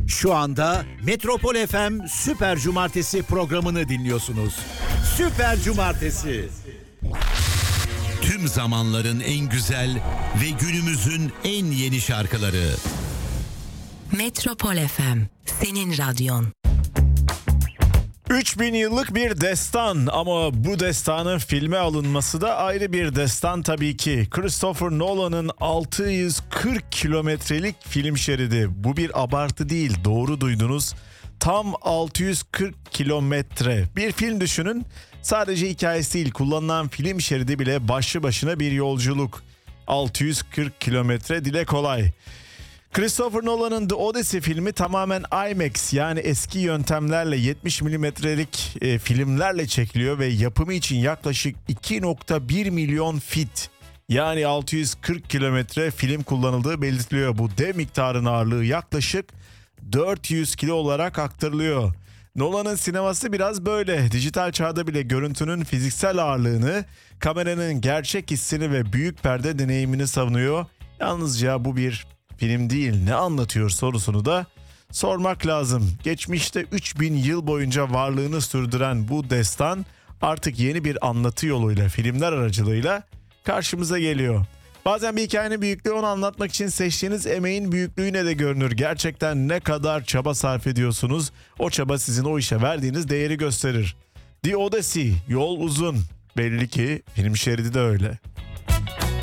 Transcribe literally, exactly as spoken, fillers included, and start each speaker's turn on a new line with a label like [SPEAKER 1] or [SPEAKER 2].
[SPEAKER 1] Şu anda Metropol F M Süper Cumartesi programını dinliyorsunuz. Süper Cumartesi. Tüm zamanların en güzel ve günümüzün en yeni şarkıları.
[SPEAKER 2] Metropol F M, senin radyon.
[SPEAKER 3] üç bin yıllık bir destan ama bu destanın filme alınması da ayrı bir destan tabii ki. Christopher Nolan'ın altı yüz kırk kilometrelik film şeridi. Bu bir abartı değil, doğru duydunuz. Tam altı yüz kırk kilometre. Bir film düşünün. Sadece hikayesi değil, kullanılan film şeridi bile başlı başına bir yolculuk. altı yüz kırk kilometre dile kolay. Christopher Nolan'ın The Odyssey filmi tamamen IMAX yani eski yöntemlerle yetmiş milimetrelik e, filmlerle çekiliyor ve yapımı için yaklaşık iki nokta bir milyon fit yani altı yüz kırk kilometre film kullanıldığı belirtiliyor. Bu dev miktarın ağırlığı yaklaşık dört yüz kilo olarak aktarılıyor. Nolan'ın sineması biraz böyle. Dijital çağda bile görüntünün fiziksel ağırlığını, kameranın gerçek hissini ve büyük perde deneyimini savunuyor. Yalnızca bu bir film değil, ne anlatıyor sorusunu da sormak lazım. Geçmişte üç bin yıl boyunca varlığını sürdüren bu destan artık yeni bir anlatı yoluyla, filmler aracılığıyla karşımıza geliyor. Bazen bir hikayenin büyüklüğü onu anlatmak için seçtiğiniz emeğin büyüklüğüne de görünür. Gerçekten ne kadar çaba sarf ediyorsunuz, o çaba sizin o işe verdiğiniz değeri gösterir. The Odyssey, yol uzun. Belli ki film şeridi de öyle.